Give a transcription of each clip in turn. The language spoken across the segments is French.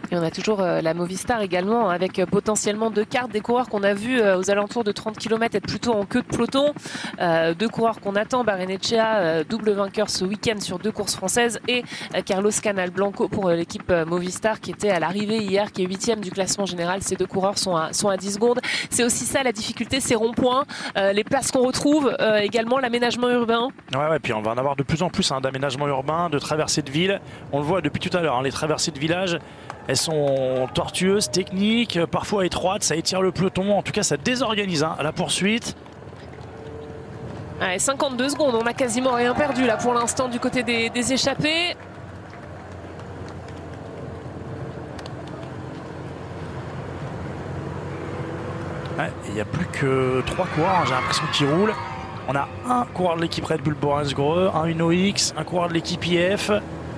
Et on a toujours la Movistar également, avec potentiellement 2 cartes, des coureurs qu'on a vus aux alentours de 30 km être plutôt en queue de peloton. 2 coureurs qu'on attend, Barrenechea, double vainqueur ce week-end sur 2 courses françaises, et Carlos Canal Blanco pour l'équipe Movistar qui était à l'arrivée hier, qui est 8e du classement général. Ces 2 coureurs sont à 10 secondes. C'est aussi ça la difficulté, ces ronds-points, les places qu'on retrouve, également l'aménagement urbain. Ouais, puis on va en avoir de plus en plus d'aménagement urbain, de traversées de ville. On le voit depuis tout à l'heure, les traversées de village. Elles sont tortueuses, techniques, parfois étroites, ça étire le peloton. En tout cas, ça désorganise la poursuite. Ouais, 52 secondes, on n'a quasiment rien perdu là pour l'instant du côté des échappés. Il n'y a plus que 3 coureurs, j'ai l'impression qu'ils roulent. On a un coureur de l'équipe Red Bull Borensgreux, un Uno X, un coureur de l'équipe IF.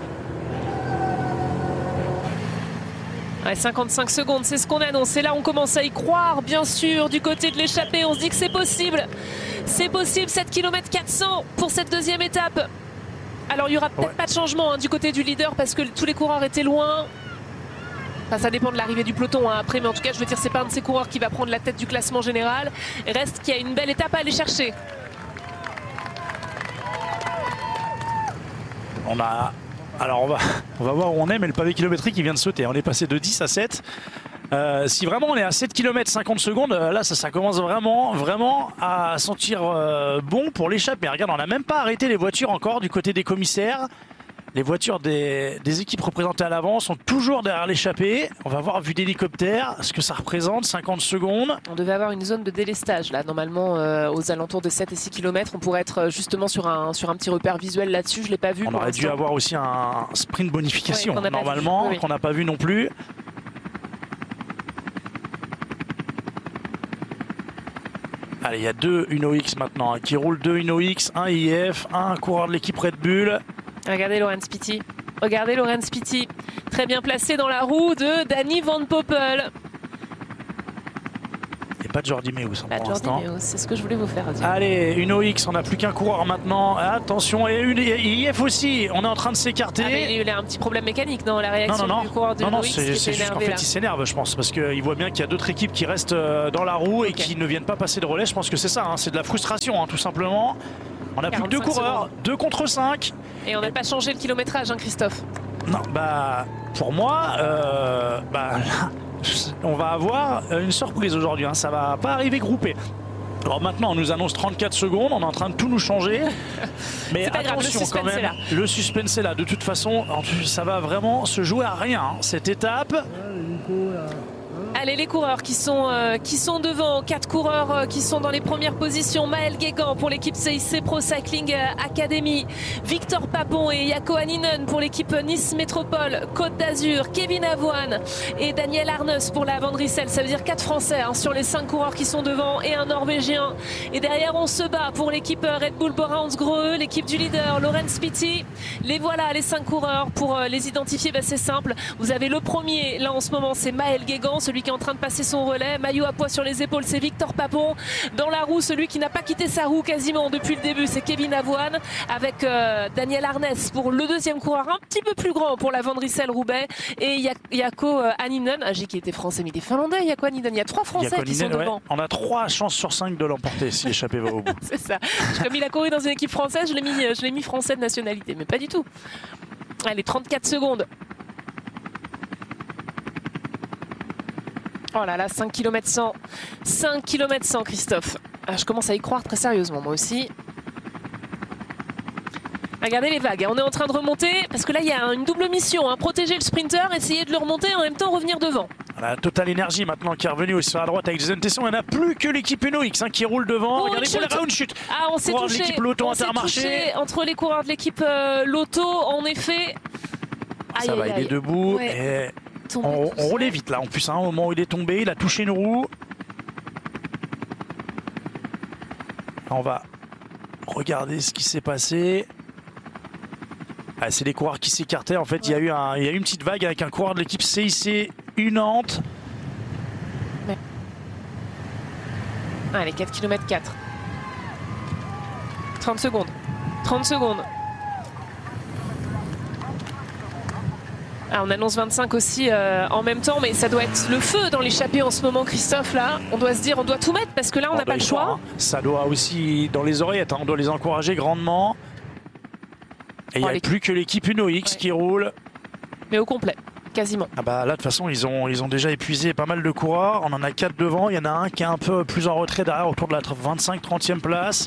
Ouais, 55 secondes, c'est ce qu'on annonce. Et là, on commence à y croire, bien sûr, du côté de l'échappée. On se dit que c'est possible. C'est possible, 7 km 400 pour cette deuxième étape. Alors, il n'y aura peut-être pas de changement du côté du leader parce que tous les coureurs étaient loin. Enfin, ça dépend de l'arrivée du peloton après, mais en tout cas, je veux dire, c'est pas un de ces coureurs qui va prendre la tête du classement général. Il reste qu'il y a une belle étape à aller chercher. Alors on va voir où on est, mais le pavé kilométrique il vient de sauter. On est passé de 10 à 7. Si vraiment on est à 7 km 50 secondes, là ça commence vraiment à sentir bon pour l'échappée. Regarde, on n'a même pas arrêté les voitures encore du côté des commissaires. Les voitures des équipes représentées à l'avant sont toujours derrière l'échappée. On va voir, vu d'hélicoptère, ce que ça représente, 50 secondes. On devait avoir une zone de délestage là, normalement aux alentours de 7 et 6 km. On pourrait être justement sur un petit repère visuel là-dessus. Je ne l'ai pas vu. On aurait dû avoir aussi un sprint bonification, normalement, qu'on n'a pas vu non plus. Allez, il y a 2 Uno X maintenant qui roulent, 2 Uno X, un IF, un coureur de l'équipe Red Bull. Regardez Laurens Pitty. Regardez Laurens Pitty. Très bien placé dans la roue de Danny Van Poppel. Il n'y a pas de Jordi Meeus pour l'instant. C'est ce que je voulais vous faire dire. Allez, Uno X, on n'a plus qu'un coureur maintenant. Attention, et IF aussi. On est en train de s'écarter. Il a un petit problème mécanique dans la réaction du coureur de Uno X. C'est juste qu'en fait, il s'énerve, je pense, parce qu'il voit bien qu'il y a d'autres équipes qui restent dans la roue et qui ne viennent pas passer de relais. Je pense que c'est ça, c'est de la frustration, tout simplement. On n'a plus que 2 coureurs, 2 contre 5. Et on n'a pas changé le kilométrage, Christophe. Non, pour moi, on va avoir une surprise aujourd'hui. Ça va pas arriver groupé. Alors maintenant, on nous annonce 34 secondes. On est en train de tout nous changer. Mais attention quand même, le suspense est là. De toute façon, ça va vraiment se jouer à rien, cette étape. Allez, les coureurs qui sont devant, 4 coureurs qui sont dans les premières positions. Maël Guégan pour l'équipe CIC Pro Cycling Academy, Victor Papon et Jaakko Hänninen pour l'équipe Nice Métropole Côte d'Azur, Kevin Avoine et Daniel Arnes pour la Van Rissel. Ça veut dire 4 Français sur les 5 coureurs qui sont devant et un Norvégien. Et derrière, on se bat pour l'équipe Red Bull Borensgreux, l'équipe du leader Laurens Pitty. Les voilà, les 5 coureurs. Pour les identifier, c'est simple. Vous avez le premier, là en ce moment, c'est Maël Guégan, celui qui est en train de passer son relais. Maillot à poids sur les épaules, c'est Victor Papon. Dans la roue, celui qui n'a pas quitté sa roue quasiment depuis le début, c'est Kevin Avoine, avec Daniel Arnes pour le deuxième coureur, un petit peu plus grand pour la Van Rissel Roubaix, et Jaakko Hänninen, qui était français, mais il est finlandais, Jaakko Hänninen. Il y a 3 Français qui sont devant. On a 3 chances sur 5 de l'emporter si l'échappée va au bout. C'est ça. Comme il a couru dans une équipe française, je l'ai mis français de nationalité, mais pas du tout. Allez, 34 secondes. Oh là là, 5 km 100. 5 km 100, Christophe. Je commence à y croire très sérieusement, moi aussi. Regardez les vagues, on est en train de remonter, parce que là, il y a une double mission. Protéger le sprinter, essayer de le remonter et en même temps revenir devant. La Total Energy maintenant qui est revenue aussi sur la droite avec Jason Tesson. Il n'y en a plus que l'équipe Uno X qui roule devant. Regardez pour les rounds chute. On s'est touché. L'équipe Lotto Intermarché. Entre les coureurs de l'équipe Lotto, en effet. Ça va, il est debout. Ouais. Et on roulait vite là en plus, au moment où il est tombé, il a touché une roue. On va regarder ce qui s'est passé. C'est les coureurs qui s'écartaient. En fait, il y a eu une petite vague avec un coureur de l'équipe CIC Nantes. Allez, 4 km 4. 30 secondes. 30 secondes. Ah, on annonce 25 aussi en même temps, mais ça doit être le feu dans l'échappée en ce moment, Christophe. Là, on doit se dire, on doit tout mettre parce que là, on n'a pas le choix. Hein. Ça doit aussi dans les oreillettes, hein. On doit les encourager grandement. Et il n'y a plus que l'équipe Uno X qui roule. Mais au complet, quasiment. Ah bah là, de toute façon, ils ont déjà épuisé pas mal de coureurs. On en a 4 devant. Il y en a un qui est un peu plus en retrait derrière, autour de la 25-30e place.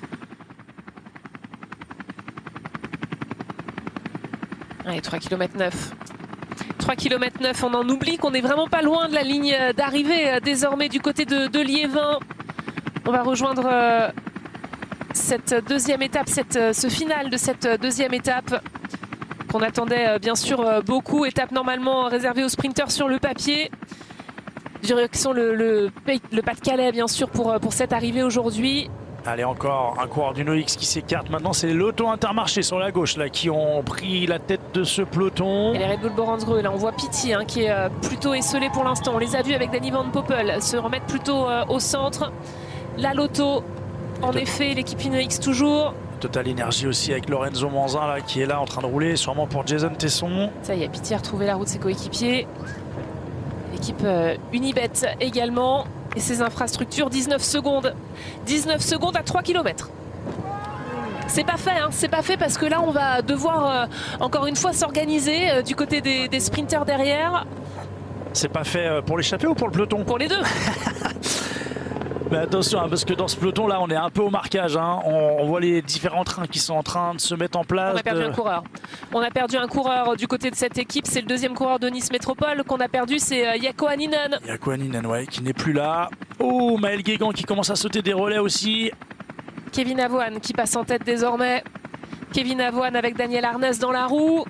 Allez, 3 km 9. 3 km 9, on en oublie qu'on n'est vraiment pas loin de la ligne d'arrivée désormais du côté de Liévin. On va rejoindre cette deuxième étape, ce final de cette deuxième étape qu'on attendait bien sûr beaucoup. Étape normalement réservée aux sprinteurs sur le papier. Direction le Pas-de-Calais bien sûr pour cette arrivée aujourd'hui. Allez, encore un coureur d'Uno X qui s'écarte. Maintenant, c'est l'Auto Intermarché sur la gauche là, qui ont pris la tête de ce peloton. Et les Red Bull Boransgreux, là on voit Pity qui est plutôt esselé pour l'instant. On les a vus avec Danny Van Poppel se remettre plutôt au centre. La Lotto, en effet, l'équipe Uno X toujours. Total Énergie aussi avec Lorenzo Manzin là, qui est là en train de rouler, sûrement pour Jason Tesson. Ça y est, Pity a retrouvé la route de ses coéquipiers. L'équipe Unibet également. Et ses infrastructures, 19 secondes. 19 secondes à 3 km. C'est pas fait, hein, c'est pas fait parce que là on va devoir encore une fois s'organiser du côté des sprinters derrière. C'est pas fait pour l'échappée ou pour le peloton? Pour les deux. Mais attention, hein, parce que dans ce peloton là on est un peu au marquage, hein. On voit les différents trains qui sont en train de se mettre en place. On a perdu un coureur. On a perdu un coureur du côté de cette équipe. C'est le deuxième coureur de Nice Métropole qu'on a perdu, c'est Jaakko Hänninen. Jaakko Hänninen, ouais, qui n'est plus là. Oh, Maël Guégan qui commence à sauter des relais aussi. Kevin Avoine qui passe en tête désormais. Kevin Avoine avec Daniel Arnès dans la roue.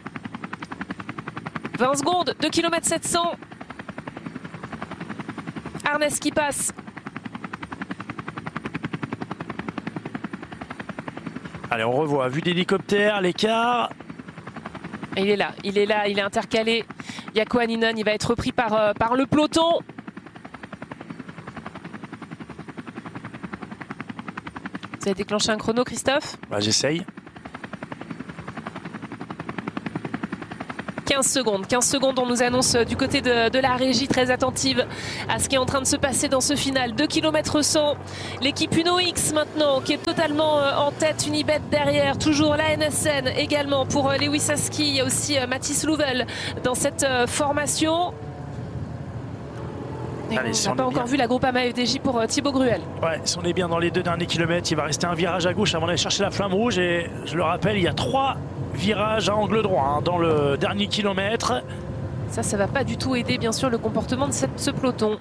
20 secondes, 2 km 700. Arnès qui passe. Allez, on revoit, vue d'hélicoptère, l'écart. Il est là, il est intercalé. Jaakko Hänninen, il va être repris par le peloton. Vous avez déclenché un chrono, Christophe? Bah, j'essaye. 15 secondes, on nous annonce du côté de la régie, très attentive à ce qui est en train de se passer dans ce final. 2 km 100, l'équipe Uno X maintenant qui est totalement en tête, Unibet derrière, toujours la NSN également pour Lewis Husky, il y a aussi Mathis Louvel dans cette formation. Allez, on n'a pas encore vu la Groupama FDJ pour Thibaut Gruel. Ouais, si on est bien dans les 2 derniers kilomètres, il va rester un virage à gauche avant d'aller chercher la flamme rouge. Et je le rappelle, il y a 3 virages à angle droit hein, dans le dernier kilomètre. Ça va pas du tout aider bien sûr le comportement de ce peloton.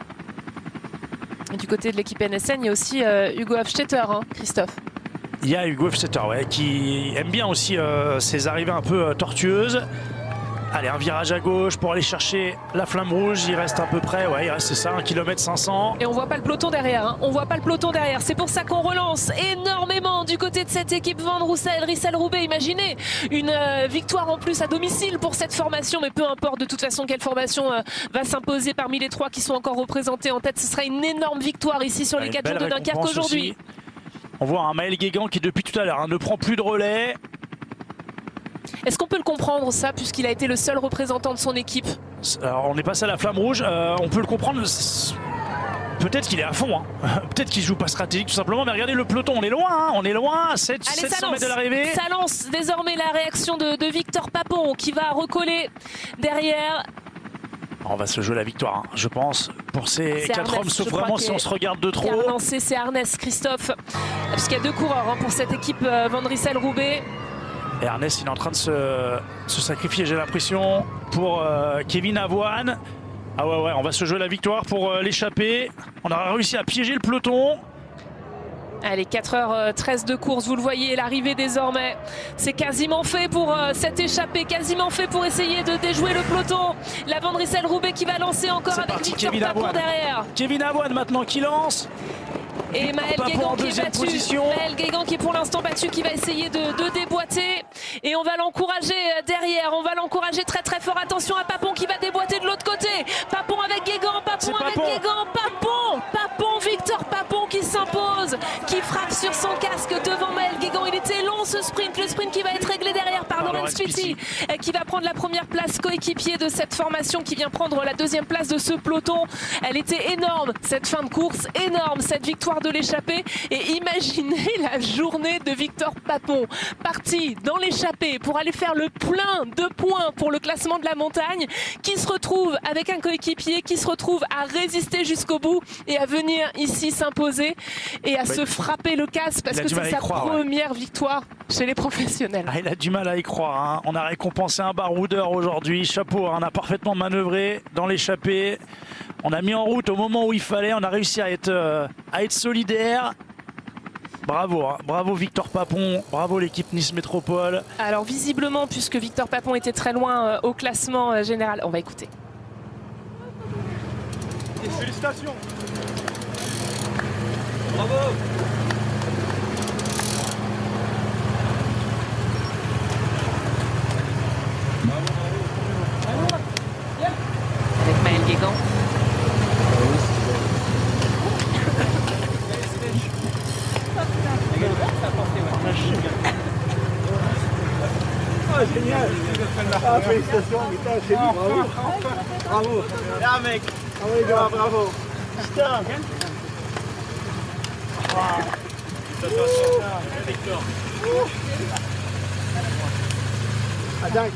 Et du côté de l'équipe NSN, il y a aussi Hugo Hofstetter, hein, Christophe. Il y a Hugo Hofstetter, ouais, qui aime bien aussi ces arrivées un peu tortueuses. Allez, un virage à gauche pour aller chercher la flamme rouge. Il reste à peu près, ouais, il reste ça, 1 km 500. Et on voit pas le peloton derrière, hein. On voit pas le peloton derrière. C'est pour ça qu'on relance énormément du côté de cette équipe Van Roussel-Roubaix. Imaginez une victoire en plus à domicile pour cette formation. Mais peu importe de toute façon quelle formation va s'imposer parmi les 3 qui sont encore représentés en tête. Ce sera une énorme victoire ici sur les 4 jours de Dunkerque aujourd'hui. On voit un Maël Guégan qui depuis tout à l'heure ne prend plus de relais. Est-ce qu'on peut le comprendre ça, puisqu'il a été le seul représentant de son équipe? Alors, on est passé à la flamme rouge, on peut le comprendre. Peut-être qu'il est à fond, hein. Peut-être qu'il joue pas stratégique tout simplement, mais regardez le peloton, on est loin, hein. On est loin, 700 mètres de l'arrivée. Ça lance désormais la réaction de Victor Papon qui va recoller derrière. On va se jouer la victoire, hein, je pense, pour ces 4 hommes, sauf vraiment si on se regarde de trop. C'est Arnès, Christophe, puisqu'il y a 2 coureurs hein, pour cette équipe Van Roussel-Roubaix. Et Arnès, il est en train de se sacrifier, j'ai l'impression, pour Kevin Avoine. Ah ouais, on va se jouer la victoire pour l'échapper. On aura réussi à piéger le peloton. Allez, 4h13 de course, vous le voyez, l'arrivée désormais. C'est quasiment fait pour cette échappée, quasiment fait pour essayer de déjouer le peloton. La Van Roussel-Roubaix qui va lancer encore avec Victor Papon derrière. Kevin Avoine maintenant qui lance. Et Maël Guégan qui est battu. Maël Guégan qui est pour l'instant battu, qui va essayer de déboîter. Et on va l'encourager derrière. On va l'encourager très très fort. Attention à Papon qui va déboîter de l'autre côté. Papon avec Guégan. Papon avec Guégan. Papon, Victor Papon qui s'impose. Qui frappe sur son casque devant Maël Guégan. Il était long ce sprint. Le sprint qui va être réglé derrière par Laurent Laurent Spiti qui va prendre la première place, coéquipier de cette formation qui vient prendre la deuxième place de ce peloton. Elle était énorme cette fin de course, énorme cette victoire de l'échappée. Et imaginez la journée de Victor Papon, parti dans l'échappée pour aller faire le plein de points pour le classement de la montagne, qui se retrouve avec un coéquipier, qui se retrouve à résister jusqu'au bout et à venir ici s'imposer et à se frapper le casque parce que c'est sa première victoire chez les professionnels. Il a du mal à y croire. Hein. On a récompensé un baroudeur aujourd'hui. Chapeau, on a parfaitement manœuvré dans l'échappée. On a mis en route au moment où il fallait. On a réussi à être solidaire. Bravo, hein. Bravo Victor Papon, bravo l'équipe Nice Métropole. Alors visiblement, puisque Victor Papon était très loin au classement général, on va écouter. Félicitations. Bravo. Avec Maël Guégan. Ah, génial. Ah, félicitations, putain, c'est bravo. Bravo. Là, mec. Ah oui, gars, bravo. Putain. Victor. Ah, dingue.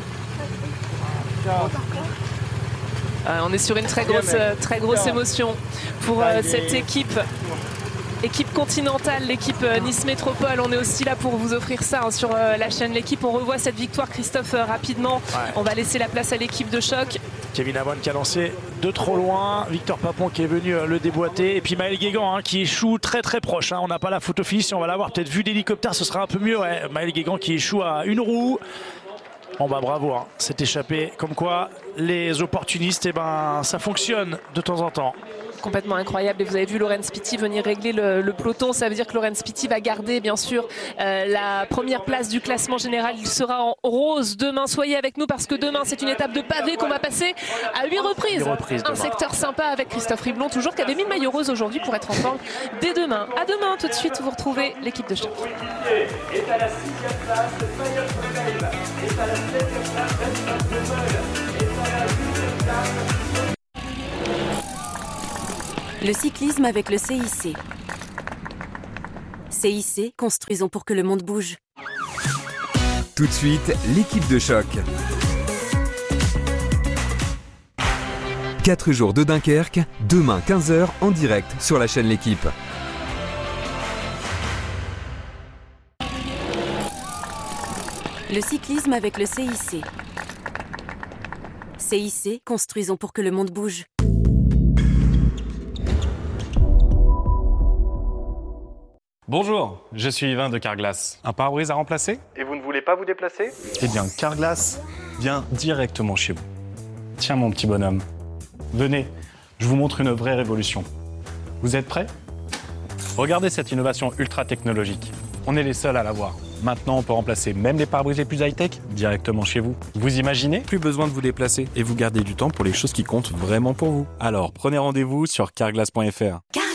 On est sur une très grosse émotion pour cette équipe continentale, l'équipe Nice Métropole. On est aussi là pour vous offrir ça hein, sur la chaîne L'équipe. On revoit cette victoire, Christophe, rapidement. Ouais. On va laisser la place à l'équipe de choc. Kevin Avon qui a lancé de trop loin. Victor Papon qui est venu le déboîter. Et puis Maël Guégan hein, qui échoue très proche. Hein. On n'a pas la photo finie. Si on va l'avoir peut-être vu d'hélicoptère, ce sera un peu mieux. Ouais. Maël Guégan qui échoue à une roue. Bon bah bravo, hein. C'est échappé. Comme quoi, les opportunistes, eh ben, ça fonctionne de temps en temps. Complètement incroyable. Et vous avez vu Laurent Spiti venir régler le peloton. Ça veut dire que Laurent Spiti va garder bien sûr la première place du classement général. Il sera en rose demain. Soyez avec nous parce que demain c'est une étape de pavé qu'on va passer à 8 reprises. Un secteur sympa avec Christophe Riblon toujours qui avait mis le maillot rose aujourd'hui pour être en forme dès demain. À demain tout de suite vous retrouvez l'équipe de choc. Est à la 6e place, Mayotte Prevail est à la 7e place, est à la 8e place. Le cyclisme avec le CIC. CIC, construisons pour que le monde bouge. Tout de suite, l'équipe de choc. 4 jours de Dunkerque, demain 15h en direct sur la chaîne L'équipe. Le cyclisme avec le CIC. CIC, construisons pour que le monde bouge. Bonjour, je suis Yvain de Carglass. Un pare-brise à remplacer? Et vous ne voulez pas vous déplacer? Eh bien, Carglass vient directement chez vous. Tiens mon petit bonhomme, venez, je vous montre une vraie révolution. Vous êtes prêts? Regardez cette innovation ultra technologique. On est les seuls à l'avoir. Maintenant, on peut remplacer même les pare-brises les plus high-tech directement chez vous. Vous imaginez? Plus besoin de vous déplacer et vous gardez du temps pour les choses qui comptent vraiment pour vous. Alors, prenez rendez-vous sur carglass.fr.